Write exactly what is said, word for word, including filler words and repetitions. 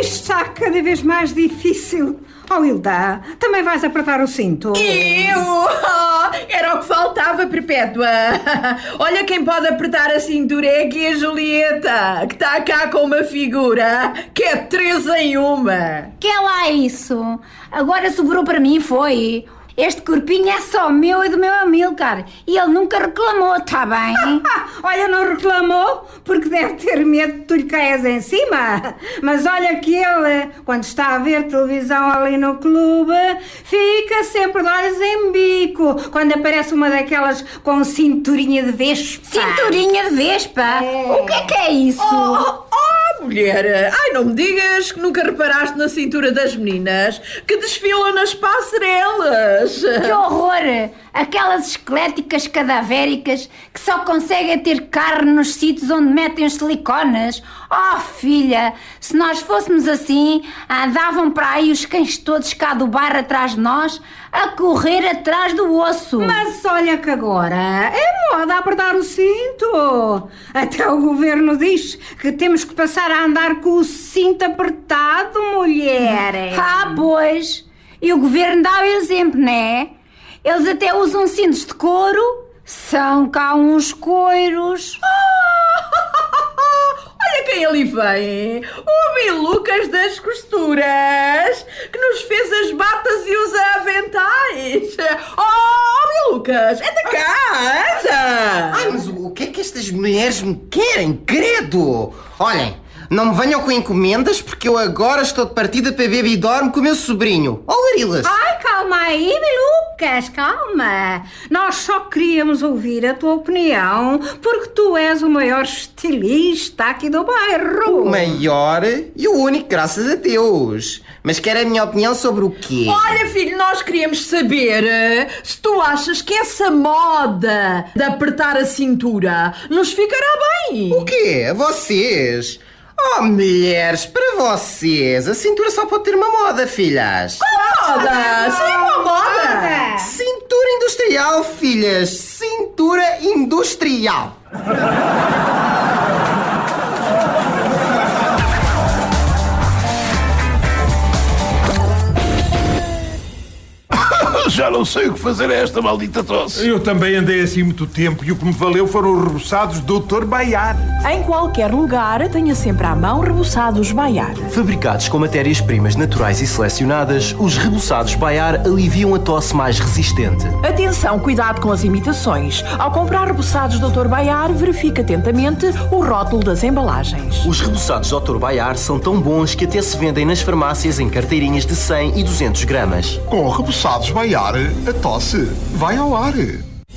Isto está cada vez mais difícil. Oh, Hilda, também vais apertar o cinto? Eu? Oh, era o que faltava, Perpétua. Olha, quem pode apertar a cintura é aqui a Julieta, que está cá com uma figura que é três em uma. Que é lá isso? Agora sobrou para mim, foi... Este corpinho é só meu e do meu Amilcar. E ele nunca reclamou, está bem? Olha, não reclamou porque deve ter medo de tu lhe caias em cima. Mas olha que ele, quando está a ver televisão ali no clube, fica sempre de olhos em bico quando aparece uma daquelas com cinturinha de vespa. Cinturinha de vespa? É. O que é que é isso? Oh, oh, mulher, ai, não me digas que nunca reparaste na cintura das meninas que desfilam nas passarelas. Que horror! Aquelas esqueléticas cadavéricas que só conseguem ter carne nos sítios onde metem os silicones. Oh, filha, se nós fôssemos assim, andavam para aí os cães todos cá do bar atrás de nós, a correr atrás do osso. Mas olha que agora é moda apertar o cinto. Até o governo diz que temos que passar a andar com o cinto apertado, mulher. Ah, pois... E o governo dá o exemplo, não é? Eles até usam cintos de couro. São cá uns coiros. Olha quem ali vem. O Bilucas das costuras, que nos fez as batas e os aventais. Oh, Bilucas, anda cá, anda. Ai, mas o que é que estas mulheres me querem? Credo! Olhem, não me venham com encomendas porque eu agora estou de partida para beber e dorme com o meu sobrinho. Oh, Larilas! Ai, calma aí, Lucas, calma. Nós só queríamos ouvir a tua opinião porque tu és o maior estilista aqui do bairro. O maior e o único, graças a Deus. Mas quer a minha opinião sobre o quê? Olha, filho, nós queríamos saber se tu achas que essa moda de apertar a cintura nos ficará bem. O quê? Vocês? Oh, mulheres, para vocês, a cintura só pode ter uma moda, filhas. Qual moda? Sim, qual moda? Cintura industrial, filhas. Cintura industrial. Já não sei o que fazer a esta maldita tosse. Eu também andei assim muito tempo e o que me valeu foram os reboçados doutor Baiar. Em qualquer lugar, tenha sempre à mão reboçados Baiar. Fabricados com matérias-primas naturais e selecionadas, os reboçados Baiar aliviam a tosse mais resistente. Atenção, cuidado com as imitações. Ao comprar reboçados doutor Baiar, verifique atentamente o rótulo das embalagens. Os reboçados doutor Baiar são tão bons que até se vendem nas farmácias em carteirinhas de cem e duzentos gramas. Com reboçados Baiar, a tosse vai ao ar.